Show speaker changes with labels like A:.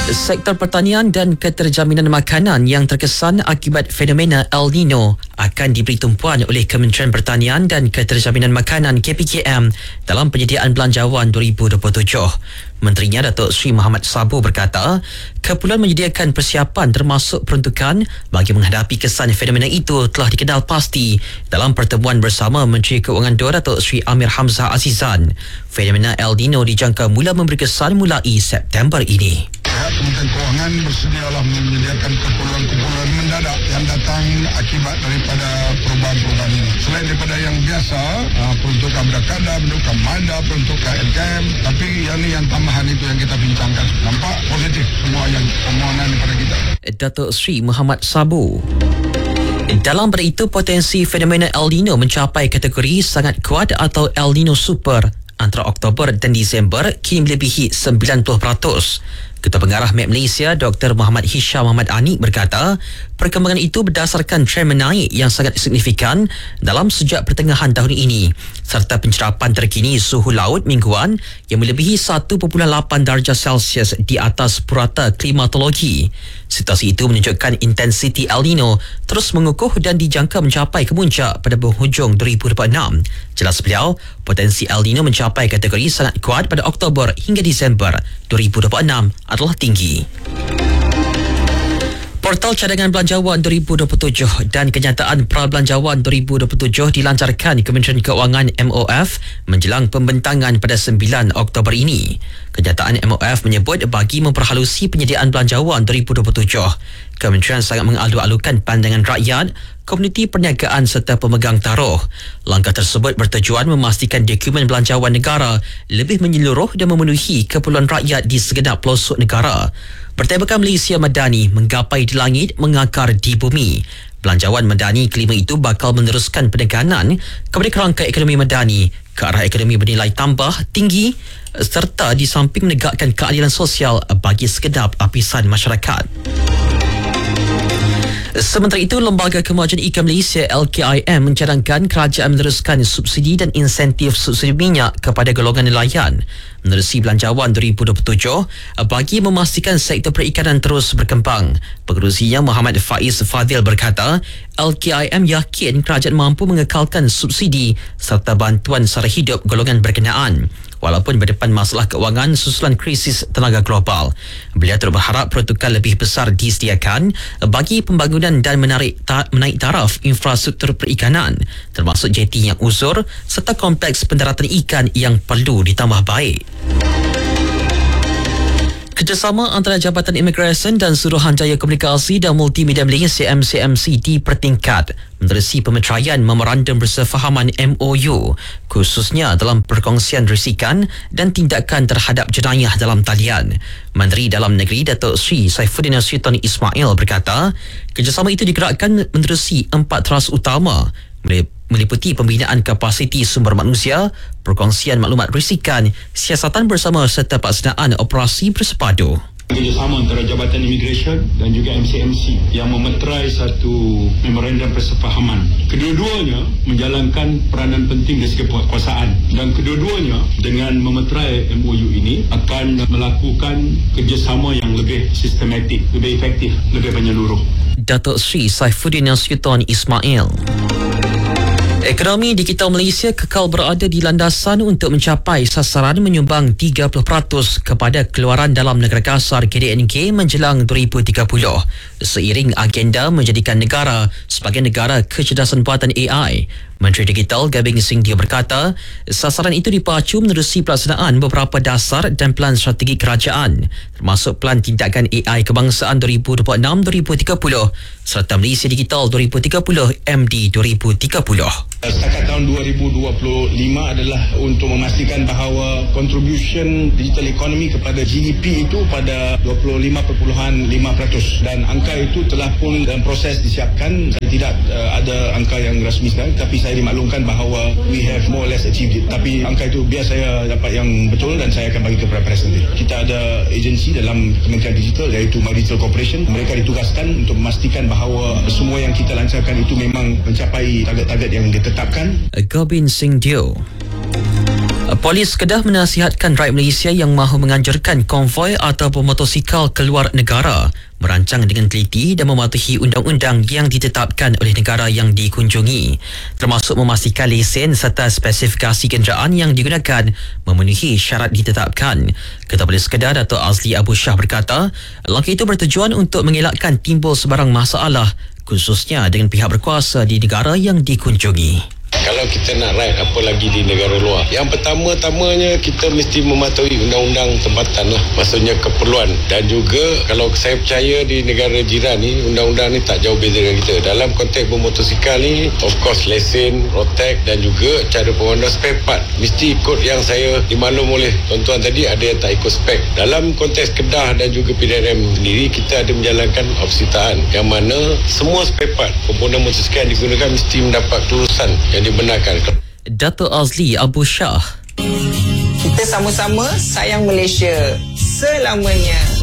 A: Sektor pertanian dan keterjaminan makanan yang terkesan akibat fenomena El Nino akan diberi tumpuan oleh Kementerian Pertanian dan Keterjaminan Makanan KPKM dalam penyediaan belanjawan 2027. Menterinya Datuk Seri Muhammad Sabu berkata, keperluan menyediakan persiapan termasuk peruntukan bagi menghadapi kesan fenomena itu telah dikenal pasti dalam pertemuan bersama Menteri Keuangan Datuk Seri Amir Hamzah Azizan. Fenomena El Nino dijangka mula memberi kesan mulai September ini.
B: Kementerian Kewangan bersedialah menyediakan keperluan-keperluan mendadak yang datang akibat daripada perubahan-perubahan ini. Selain daripada yang biasa, peruntukan Berdakada, peruntukan Mada, peruntukan LKM, tapi yang tambahan itu yang kita bincangkan. Nampak positif semua yang permohonan daripada kita.
A: Datuk Seri Muhammad Sabu. Dalam pada itu, potensi fenomena El Nino mencapai kategori sangat kuat atau El Nino Super antara Oktober dan Disember kini melebihi 90%. Ketua Pengarah MET Malaysia Dr. Muhammad Hisham Muhammad Anik berkata, perkembangan itu berdasarkan tren menaik yang sangat signifikan dalam sejak pertengahan tahun ini serta pencerapan terkini suhu laut mingguan yang melebihi 1.8 darjah Celsius di atas purata klimatologi. Situasi itu menunjukkan intensiti El Nino terus mengukuh dan dijangka mencapai kemuncak pada penghujung 2026. Jelas beliau, potensi El Nino mencapai kategori sangat kuat pada Oktober hingga Disember 2026 adalah tinggi. Portal Cadangan Belanjawan 2027 dan Kenyataan Prabelanjawan 2027 dilancarkan Kementerian Keuangan MOF menjelang pembentangan pada 9 Oktober ini. Kenyataan MOF menyebut bagi memperhalusi penyediaan belanjawan 2027, Kementerian sangat mengalu-alukan pandangan rakyat, komuniti perniagaan serta pemegang taruh. Langkah tersebut bertujuan memastikan dokumen belanjawan negara lebih menyeluruh dan memenuhi keperluan rakyat di segenap pelosok negara. Pertembakan Malaysia Madani menggapai di langit, mengakar di bumi. Belanjawan Madani kelima itu bakal meneruskan penekanan kepada kerangka ekonomi Madani ke arah ekonomi bernilai tambah tinggi serta di samping menegakkan keadilan sosial bagi segenap lapisan masyarakat. Sementara itu, Lembaga Kemajuan Ikan Malaysia LKIM mencadangkan kerajaan meneruskan subsidi dan insentif subsidi minyak kepada golongan nelayan menerusi belanjawan 2027 bagi memastikan sektor perikanan terus berkembang. Pengerusinya Muhammad Faiz Fadil berkata, LKIM yakin kerajaan mampu mengekalkan subsidi serta bantuan sara hidup golongan berkenaan walaupun berdepan masalah keuangan susulan krisis tenaga global. Beliau terus berharap peruntukan lebih besar disediakan bagi pembangunan dan menaik taraf infrastruktur perikanan termasuk jeti yang uzur serta kompleks pendaratan ikan yang perlu ditambah baik. Kerjasama antara Jabatan Imigresen dan Suruhanjaya Komunikasi dan Multimedia Malaysia MCMC dipertingkat menerusi pemeteraian Memorandum Bersefahaman MOU khususnya dalam perkongsian risikan dan tindakan terhadap jenayah dalam talian. Menteri Dalam Negeri Datuk Seri Saifuddin Nasution Ismail berkata, kerjasama itu digerakkan menerusi 4 teras utama meliputi pembinaan kapasiti sumber manusia, perkongsian maklumat risikan, siasatan bersama serta pelaksanaan operasi bersepadu.
C: Kerjasama antara Jabatan Imigresen dan juga MCMC yang memeterai satu memorandum persefahaman. Kedua-duanya menjalankan peranan penting dari segi penguasaan dan kedua-duanya dengan memeterai MOU ini akan melakukan kerjasama yang lebih sistematik, lebih efektif, lebih menyeluruh.
A: Datuk Seri Saifuddin Nasution Ismail. Ekonomi digital Malaysia kekal berada di landasan untuk mencapai sasaran menyumbang 30% kepada keluaran dalam negara kasar KDNK menjelang 2030 seiring agenda menjadikan negara sebagai negara kecerdasan buatan AI. Menteri Digital Gabing Singdio berkata, sasaran itu dipacu menerusi pelaksanaan beberapa dasar dan pelan strategi kerajaan termasuk Pelan Tindakan AI Kebangsaan 2026-2030 serta Malaysia Digital 2030 MD 2030.
C: Setakat tahun 2025 adalah untuk memastikan bahawa contribution digital economy kepada GDP itu pada 25.5% dan angka itu telah pun dalam proses disiapkan. Saya tidak ada angka yang rasmi sekarang, tapi saya dimaklumkan bahawa we have more or less achieved it. Tapi angka itu biar saya dapat yang betul dan saya akan bagi kepada Pres nanti. Kita ada agensi dalam Kementerian Digital iaitu My Digital Corporation. Mereka ditugaskan untuk memastikan bahawa semua yang kita lancarkan itu memang mencapai target-target yang ditetapkan.
A: Gobin Singdio. Polis Kedah menasihatkan rakyat Malaysia yang mahu menganjurkan konvoi ataupun motosikal keluar negara merancang dengan teliti dan mematuhi undang-undang yang ditetapkan oleh negara yang dikunjungi, termasuk memastikan lesen serta spesifikasi kenderaan yang digunakan memenuhi syarat ditetapkan. Ketua Polis Kedah Dato' Azli Abu Shah berkata, langkah itu bertujuan untuk mengelakkan timbul sebarang masalah khususnya dengan pihak berkuasa di negara yang dikunjungi.
D: Kalau kita nak ride apa lagi di negara luar, yang pertama-tamanya kita mesti mematuhi undang-undang tempatan lah, maksudnya keperluan. Dan juga kalau saya percaya di negara jiran ni, undang-undang ni tak jauh beza dengan kita. Dalam konteks bermotosikal ni, of course lesen, road tax dan juga cara pengguna spare part mesti ikut yang saya dimaklum oleh tuan-tuan tadi, ada yang tak ikut spek. Dalam konteks Kedah dan juga PDRM sendiri, kita ada menjalankan opsi tahan yang mana semua spare part komponen motosikal yang digunakan mesti mendapat kelulusan yang dibenarkan.
A: Dato' Azli Abu Shah.
E: Kita sama-sama sayang Malaysia selamanya.